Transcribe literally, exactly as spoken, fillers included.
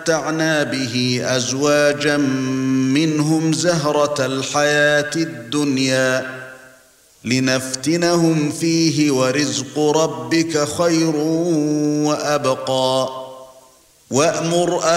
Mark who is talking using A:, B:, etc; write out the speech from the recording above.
A: ومتعنا به أزواجا منهم زهرة الحياة الدنيا لنفتنهم فيه ورزق ربك خير وأبقى وأمر